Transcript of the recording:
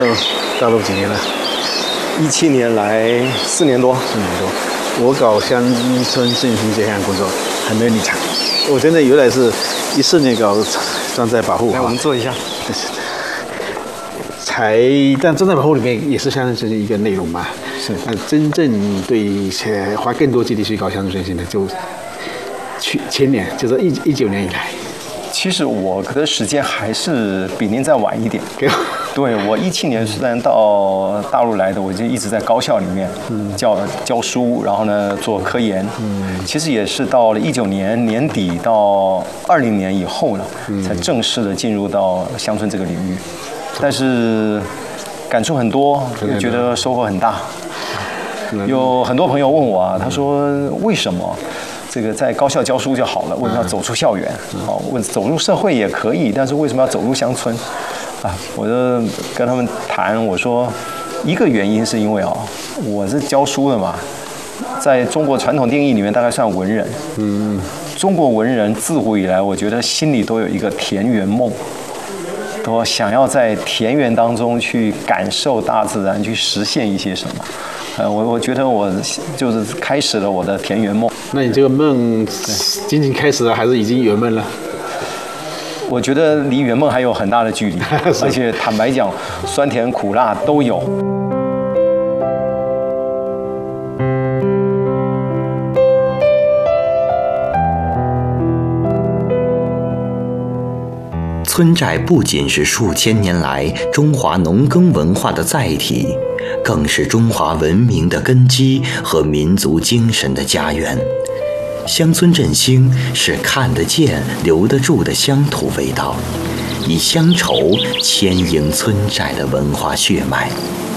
大陆几年了 17年来4年多。 我搞乡村振兴这项工作还没有你长。我真的原来是14年搞状态保护。 来，我们坐一下。 但状态保护里面也是乡村振兴一个内容嘛。 是。 真正对花更多精力去搞乡村振兴的，就前年，就是19年以来。 其实我的时间还是比您再晚一点。对，我17年虽然到大陆来的，我就一直在高校里面教书，然后呢做科研。其实也是到了19年年底到20年以后呢，才正式的进入到乡村这个领域。但是感触很多，也觉得收获很大。有很多朋友问我啊，他说为什么这个在高校教书就好了，为什么要走出校园？问走入社会也可以，但是为什么要走入乡村？我就跟他们谈，我说一个原因是因为我是教书的嘛，在中国传统定义里面大概算文人。中国文人自古以来，我觉得心里都有一个田园梦，都想要在田园当中去感受大自然，去实现一些什么。我觉得我就是开始了我的田园梦。 那你这个梦仅仅开始了，还是已经圆梦了？ 我觉得离圆梦还有很大的距离，而且坦白讲，酸甜苦辣都有。 村寨不仅是数千年来中华农耕文化的载体，更是中华文明的根基和民族精神的家园。乡村振兴是看得见、留得住的乡土味道，以乡愁牵引村寨的文化血脉。